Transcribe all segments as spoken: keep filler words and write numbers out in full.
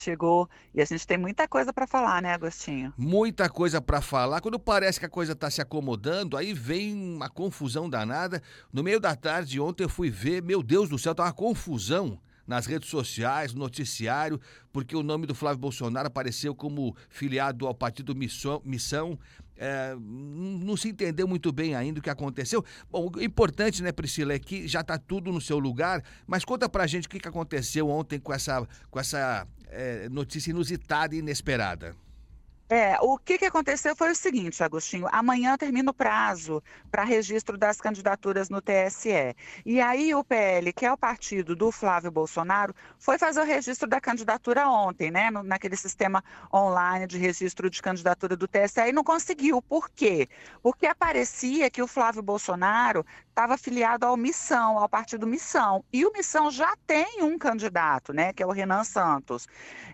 chegou e a gente tem muita coisa para falar, né, Agostinho? Muita coisa para falar. Quando parece que a coisa está se acomodando, aí vem uma confusão danada. No meio da tarde ontem eu fui ver, meu Deus do céu, tá uma confusão nas redes sociais, no noticiário, porque o nome do Flávio Bolsonaro apareceu como filiado ao partido Missão. Missão. É, não se entendeu muito bem ainda o que aconteceu. Bom, o importante, né, Priscila, é que já está tudo no seu lugar, mas conta pra gente o que que aconteceu ontem com essa, com essa é, notícia inusitada e inesperada. É, o que que aconteceu foi o seguinte, Agostinho, amanhã termina o prazo para registro das candidaturas no T S E. E aí o P L, que é o partido do Flávio Bolsonaro, foi fazer o registro da candidatura ontem, né, no- naquele sistema online de registro de candidatura do T S E e não conseguiu. Por quê? Porque aparecia que o Flávio Bolsonaro estava afiliado ao Missão, ao partido Missão. E o Missão já tem um candidato, né, que é o Renan Santos.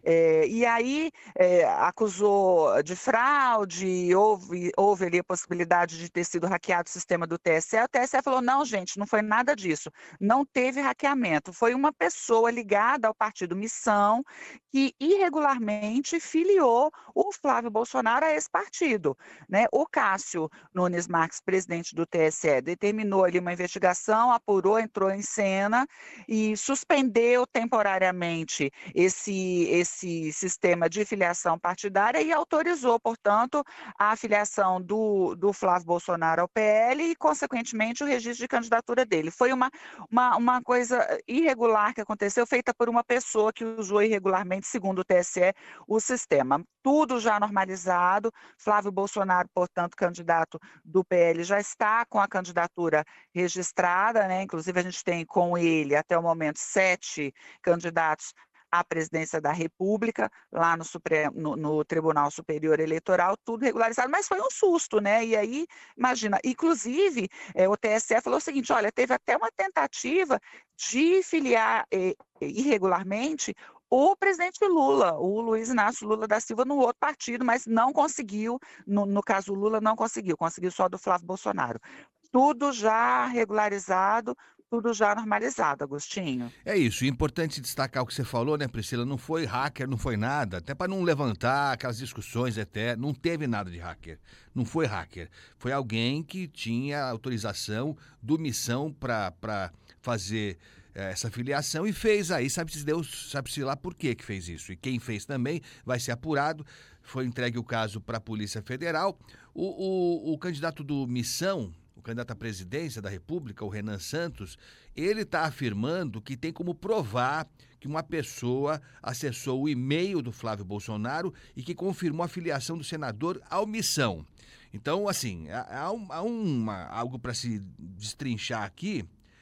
É, e aí é, acusou de fraude, houve, houve ali a possibilidade de ter sido hackeado o sistema do T S E. O T S E falou: não, gente, não foi nada disso. Não teve hackeamento. Foi uma pessoa ligada ao partido Missão que irregularmente filiou o Flávio Bolsonaro a esse partido. Né? O Cássio Nunes Marques, presidente do T S E, determinou ali uma investigação, apurou, entrou em cena e suspendeu temporariamente esse, esse sistema de filiação partidária e autorizou, portanto, a filiação do, do Flávio Bolsonaro ao P L e, consequentemente, o registro de candidatura dele. Foi uma, uma, uma coisa irregular que aconteceu, feita por uma pessoa que usou irregularmente, segundo o T S E, o sistema. Tudo já normalizado. Flávio Bolsonaro, portanto, candidato do P L, já está com a candidatura registrada, né? Inclusive, a gente tem com ele, até o momento, sete candidatos à presidência da República, lá no, Supremo, no, no Tribunal Superior Eleitoral, tudo regularizado, mas foi um susto, né? E aí, imagina, inclusive, é, o T S E falou o seguinte: olha, teve até uma tentativa de filiar eh, irregularmente o presidente Lula, o Luiz Inácio Lula da Silva, no outro partido, mas não conseguiu, no, no caso o Lula não conseguiu, conseguiu só do Flávio Bolsonaro. Tudo já regularizado, tudo já normalizado, Agostinho. É isso, é importante destacar o que você falou, né, Priscila? Não foi hacker, não foi nada, até para não levantar aquelas discussões até, não teve nada de hacker. Não foi hacker, foi alguém que tinha autorização do Missão para fazer eh, essa filiação e fez aí, sabe-se Deus, sabe-se lá por que que fez isso. E quem fez também vai ser apurado. Foi entregue o caso para a Polícia Federal. O, o, o candidato do Missão, o candidato à presidência da República, o Renan Santos, ele está afirmando que tem como provar que uma pessoa acessou o e-mail do Flávio Bolsonaro e que confirmou a filiação do senador ao Missão. Então, assim, há, há um- há uma, algo para se destrinchar aqui,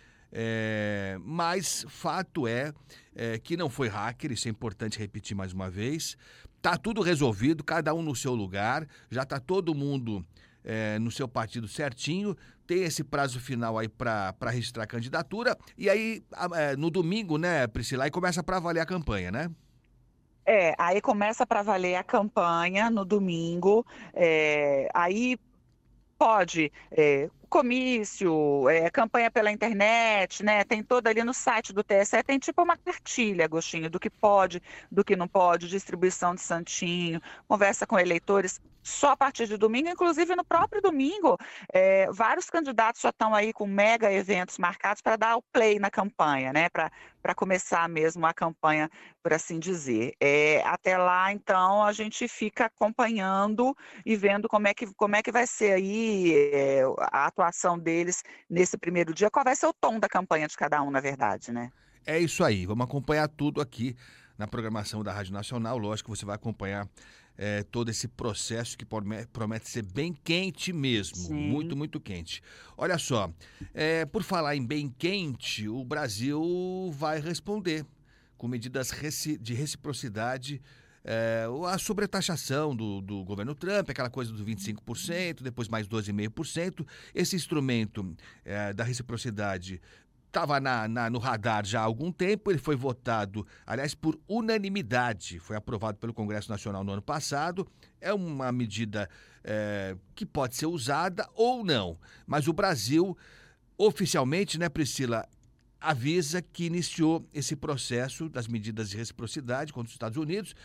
é, mas fato é, é, que não foi hacker, isso é importante repetir mais uma vez. Tá tudo resolvido, cada um no seu lugar, já tá todo mundo é, no seu partido certinho, tem esse prazo final aí para registrar a candidatura, e aí a- é, no domingo, né, Priscila, aí começa para avaliar a campanha, né? É, aí começa para valer a campanha no domingo, é, aí pode, é, comício, é, campanha pela internet, né? Tem toda ali no site do T S E, tem tipo uma cartilha, Agostinho, do que pode, do que não pode, distribuição de santinho, conversa com eleitores. Só a partir de domingo, inclusive no próprio domingo, é, vários candidatos já estão aí com mega eventos marcados para dar o play na campanha, né? Para para começar mesmo a campanha, por assim dizer. É, até lá, então, a gente fica acompanhando e vendo como é que, como é que vai ser aí é, a atuação deles nesse primeiro dia, qual vai ser o tom da campanha de cada um, na verdade, né? É isso aí, vamos acompanhar tudo aqui na programação da Rádio Nacional. Lógico que você vai acompanhar é, todo esse processo que prome- promete ser bem quente mesmo, muito, Sim. muito quente. Olha só, é, por falar em bem quente, o Brasil vai responder com medidas reci- de reciprocidade. É, a sobretaxação do, do governo Trump, aquela coisa do vinte e cinco por cento, depois mais doze vírgula cinco por cento. Esse instrumento é, da reciprocidade estava na, na- no radar já há algum tempo, ele foi votado, aliás, por unanimidade, foi aprovado pelo Congresso Nacional no ano passado. É uma medida é, que pode ser usada ou não, mas o Brasil, oficialmente, né, Priscila, avisa que iniciou esse processo das medidas de reciprocidade contra os Estados Unidos,